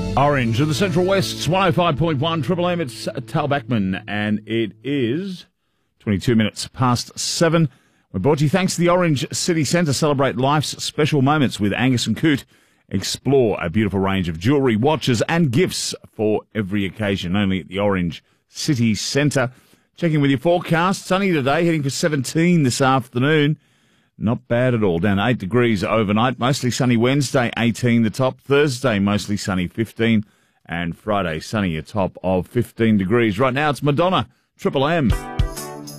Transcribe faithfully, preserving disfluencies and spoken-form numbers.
Orange of the Central West's one oh five point one Triple M. It's Tal Bachman, and it is twenty-two minutes past seven. We're brought to you thanks to the Orange City Centre. Celebrate life's special moments with Angus and Coote. Explore a beautiful range of jewellery, watches and gifts for every occasion, only at the Orange City Centre. Checking with your forecast. Sunny today, heading for seventeen this afternoon. Not bad at all. Down eight degrees overnight. Mostly sunny Wednesday, eighteen the top. Thursday, mostly sunny, fifteen. And Friday, sunny, a top of fifteen degrees. Right now, it's Madonna, Triple M.